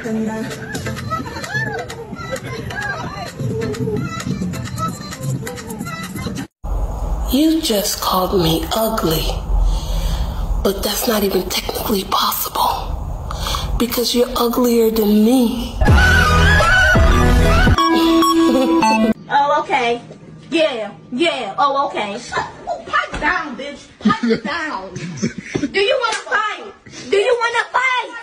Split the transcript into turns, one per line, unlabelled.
You just called me ugly, but that's not even technically possible because you're uglier than me.
Oh, okay. Yeah. Oh, okay. Pipe down, bitch. Pipe down. Do you want to fight? Do you want to fight?